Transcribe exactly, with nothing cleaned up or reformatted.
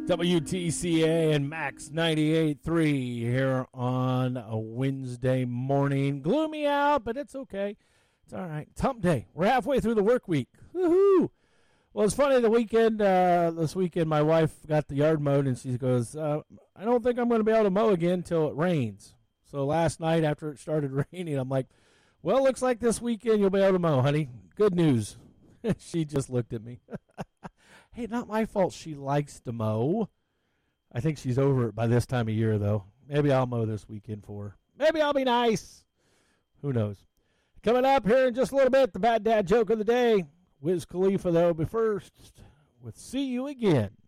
W T C A and Max ninety-eight point three here on a Wednesday morning. Gloomy out, but it's okay. It's all right. It's hump day. We're halfway through the work week. Woohoo! Well, it's funny, the weekend, uh, this weekend, my wife got the yard mowed, and she goes, uh, I don't think I'm going to be able to mow again until it rains. So last night after it started raining, I'm like, well, looks like this weekend you'll be able to mow, honey. Good news. She just looked at me. Hey, not my fault she likes to mow. I think she's over it by this time of year, though. Maybe I'll mow this weekend for her. Maybe I'll be nice. Who knows? Coming up here in just a little bit, the Bad Dad joke of the day. Wiz Khalifa, though, but first, with See You Again.